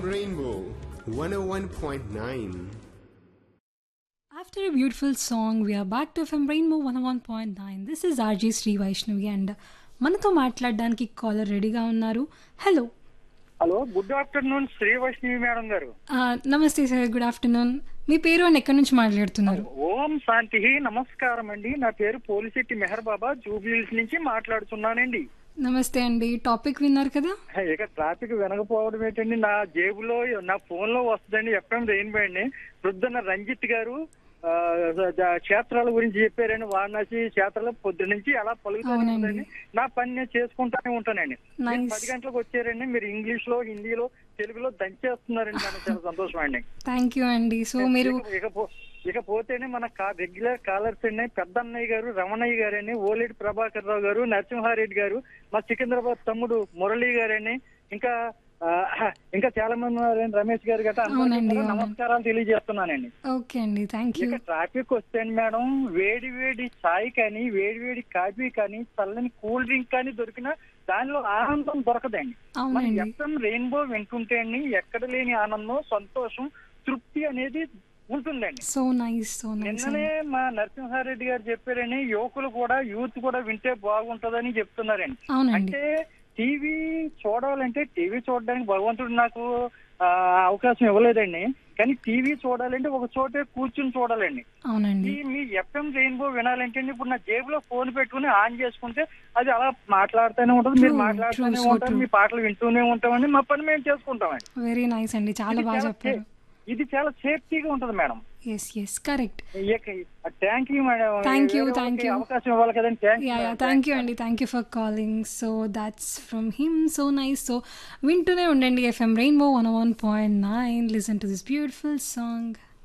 Rainbow 101.9. After a beautiful song, we are back to FM Rainbow 101.9. This is RJ Sri Vaishnavi and మనతో మాట్లాడడానికి caller రెడీగా ఉన్నారు. Hello hello, good afternoon Shri Vaishnavi madam గారు. నమస్తే sir, good afternoon. మీ పేరు and ఎక్కడి నుంచి మాట్లాడుతున్నారు? ఓం శాంతి, నమస్కారం అండి. నా పేరు పోలిశెట్టి మెహర్ బాబా, జూబ్లీహిల్స్ నుంచి మాట్లాడుతున్నానండి. నమస్తే అండి. టాపిక్ విన్నారు కదా? ఇక ట్రాఫిక్ వినకపోవడం ఏంటండి, నా జేబులో నా ఫోన్ లో వస్తుందండి ఎఫ్ఎం రెయిన్బో అండి. ప్రొద్దున రంజిత్ గారు క్షేత్రాల గురించి చెప్పారండి. వారణాసి క్షేత్రాలు పొద్దు నుంచి అలా పలుకుతానండి. నా పని నేను చేసుకుంటానే ఉంటానండి. 10 గంటలకు వచ్చారండి, మీరు ఇంగ్లీష్ లో, హిందీలో, తెలుగులో దంచేస్తున్నారండి. నాకు చాలా సంతోషం అండి. థ్యాంక్ యూ అండి. సో మీరు ఇకపోతేనే మన రెగ్యులర్ కాలర్స్ అండి, పెద్ద అన్నయ్య గారు, రమణయ్య గారని, ఓలేటి ప్రభాకర్ రావు గారు, నరసింహారెడ్డి గారు, మా సికింద్రాబాద్ తమ్ముడు మురళి గారని, ఇంకా చాలా మంది ఉన్నారండి, రమేష్ గారు గట్రా అందరికీ నమస్కారాలు తెలియజేస్తున్నానండి. ఓకే అండి, థ్యాంక్ యూ. ఇక ట్రాఫిక్ వస్తేండి మేడం, వేడి వేడి చాయ్ కానీ, వేడి వేడి కాఫీ కానీ, చల్లని కూల్ డ్రింక్ కానీ దొరికినా దానిలో ఆనందం దొరకదండి. మన ఎఫ్ఎం రెయిన్బో వింటుంటే అండి ఎక్కడ లేని ఆనందం, సంతోషం, తృప్తి అనేది ఉంటుందండి. So nice, so nice. నిన్ననే మా నరసింహారెడ్డి గారు చెప్పారని, యువకులు కూడా, యూత్ కూడా వింటే బాగుంటదని చెప్తున్నారండి. అంటే టీవీ చూడాలంటే, టీవీ చూడడానికి భగవంతుడు నాకు అవకాశం ఇవ్వలేదండి. కానీ టీవీ చూడాలంటే ఒక చోటే కూర్చుని చూడాలండి. మీ ఎఫ్ఎం రెయిన్బో వినాలంటే ఇప్పుడు నా జేబులో ఫోన్ పెట్టుకుని ఆన్ చేసుకుంటే అది అలా మాట్లాడుతూనే ఉంటుంది, మీరు మాట్లాడుతూనే ఉంటారు, మీ పాటలు వింటూనే ఉంటామండి, మా పని మేము చేసుకుంటామండి. వెరీ నైస్ అండి, చాలా బాగా చెప్పారు. ఇది చాలా సేఫ్టీగా ఉంటుంది madam. yes yes correct. Thank you madam. Thank you అవకాశం ఇవ్వాలి కదండి. థ్యాంక్ యూ అండి, thank you for calling. So that's from him. So nice. So వింటూనే ఉండండి FM rainbow 101.9. Listen to this beautiful song.